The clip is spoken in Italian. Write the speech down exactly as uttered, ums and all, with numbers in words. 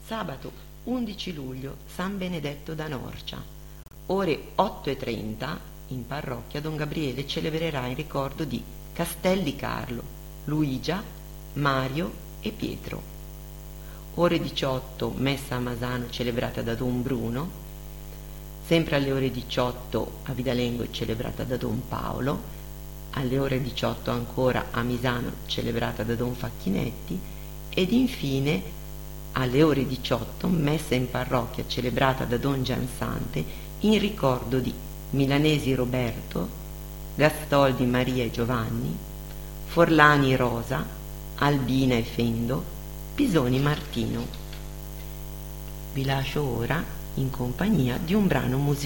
Sabato undici luglio, San Benedetto da Norcia. Ore otto e trenta, in parrocchia Don Gabriele celebrerà in ricordo di Castelli Carlo, Luigia, Mario e Pietro. Ore diciotto, messa a Masano celebrata da Don Bruno. Sempre alle ore diciotto a Vidalengo è celebrata da Don Paolo. Alle ore diciotto ancora a Misano celebrata da Don Facchinetti. Ed infine alle ore diciotto messa in parrocchia celebrata da Don Giansante in ricordo di Milanesi Roberto, Gastoldi Maria e Giovanni, Forlani Rosa, Albina e Fendo, Pisoni Martino. Vi lascio ora in compagnia di un brano musicale.